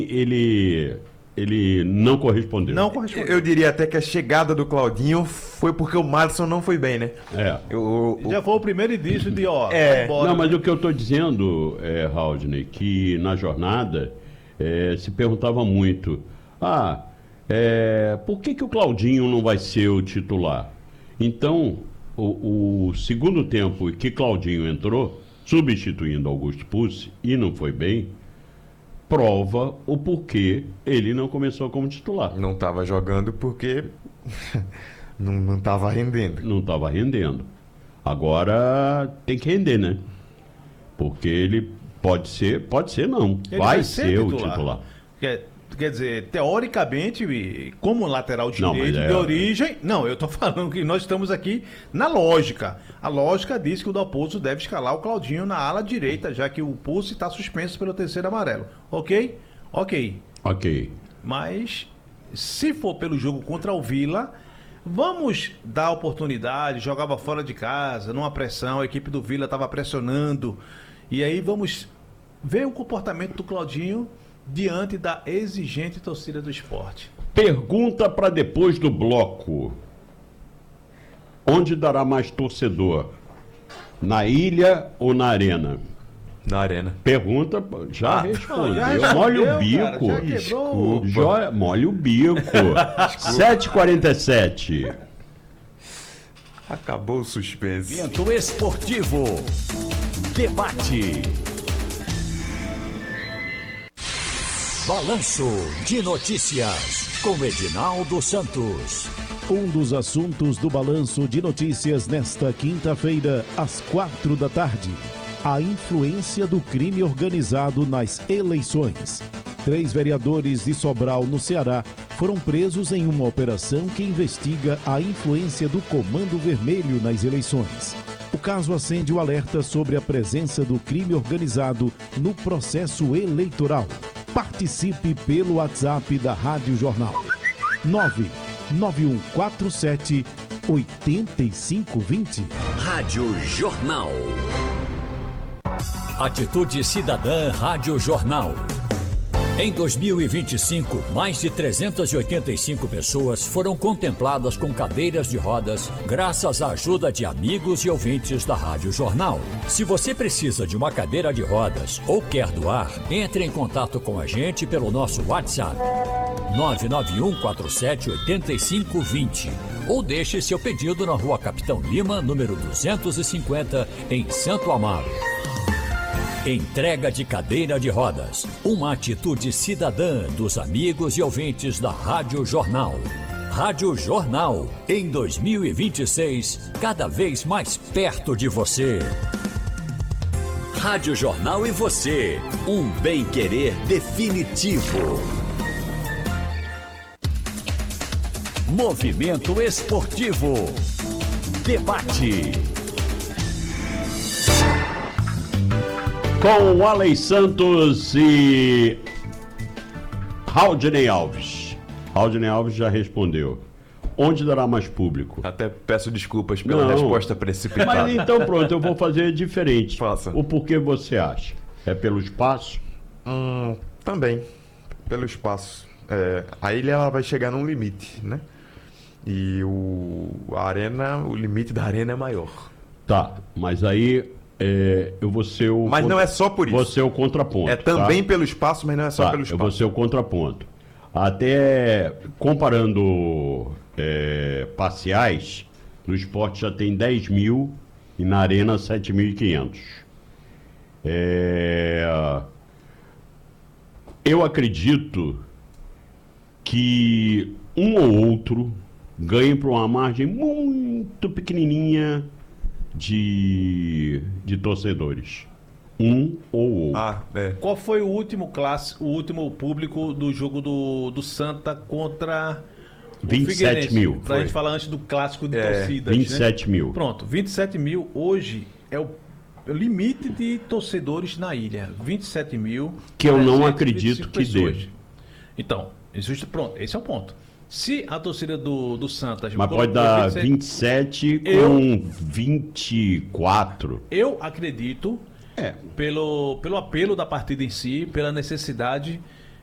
ele não correspondeu. Não correspondeu. Eu diria até que a chegada do Claudinho foi porque o Madison não foi bem, né? Já foi o primeiro indício de, embora. Não, mas o que eu estou dizendo, Haldney, que na jornada se perguntava muito, por que o Claudinho não vai ser o titular? Então, o segundo tempo que Claudinho entrou, substituindo Augusto Pucci, e não foi bem, prova o porquê ele não começou como titular. Não estava jogando porque não estava rendendo. Não estava rendendo. Agora tem que render, né? Porque ele pode ser não. Ele vai ser o titular. Quer dizer, teoricamente, como lateral direito de origem... Não, eu estou falando que nós estamos aqui na lógica. A lógica diz que o Dalpozo deve escalar o Claudinho na ala direita, já que o Pucci está suspenso pelo terceiro amarelo. Ok? Ok. Mas, se for pelo jogo contra o Vila, vamos dar oportunidade. Jogava fora de casa, numa pressão, a equipe do Vila estava pressionando. E aí vamos ver o comportamento do Claudinho diante da exigente torcida do Sport. Pergunta para depois do bloco. Onde dará mais torcedor? Na ilha ou na arena? Na arena. Pergunta, já respondeu. Molha o bico. Molha o bico. 7h47. Acabou o suspense. Evento esportivo. Debate. Balanço de Notícias, com Edinaldo Santos. Um dos assuntos do Balanço de Notícias nesta quinta-feira, às 4h, a influência do crime organizado nas eleições. 3 vereadores de Sobral, no Ceará, foram presos em uma operação que investiga a influência do Comando Vermelho nas eleições. O caso acende o alerta sobre a presença do crime organizado no processo eleitoral. Participe pelo WhatsApp da Rádio Jornal. 99147-8520. Rádio Jornal. Atitude Cidadã Rádio Jornal. Em 2025, mais de 385 pessoas foram contempladas com cadeiras de rodas graças à ajuda de amigos e ouvintes da Rádio Jornal. Se você precisa de uma cadeira de rodas ou quer doar, entre em contato com a gente pelo nosso WhatsApp 991478520 ou deixe seu pedido na Rua Capitão Lima, número 250, em Santo Amaro. Entrega de cadeira de rodas. Uma atitude cidadã dos amigos e ouvintes da Rádio Jornal. Rádio Jornal, em 2026, cada vez mais perto de você. Rádio Jornal e você. Um bem-querer definitivo. Movimento esportivo. Debate. Com o Alex Santos e Haldney Alves. Haldney Alves já respondeu. Onde dará mais público? Até peço desculpas pela resposta precipitada. Mas então pronto, eu vou fazer diferente. Faça. O porquê você acha? É pelo espaço? Também, pelo espaço. A ilha ela vai chegar num limite, né? E o limite da arena é maior. Tá, mas aí... eu vou ser o... Mas não é só por isso. Vou ser o contraponto. É também pelo espaço, mas não é só pelo espaço. Eu vou ser o contraponto. Até comparando parciais, no Sport já tem 10 mil e na Arena 7.500. Eu acredito que um ou outro ganhe por uma margem muito pequenininha de torcedores. Um ou outro. Qual foi o último público do jogo do Santa contra o 27 mil. Pra gente falar antes do clássico de torcidas. 27 mil. Pronto, 27 mil hoje é o limite de torcedores na ilha. 27 mil. Que eu não acredito que dê. Então, pronto, esse é o ponto. Se a torcida do Santos... Mas pode dar 27 com 24. Eu acredito, pelo apelo da partida em si, pela necessidade